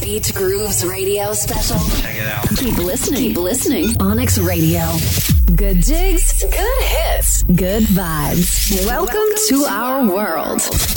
Beach Grooves radio special. Check it out. Keep listening. Keep listening. Onyx Radio. Good jigs, good hits, good vibes. Welcome to our world.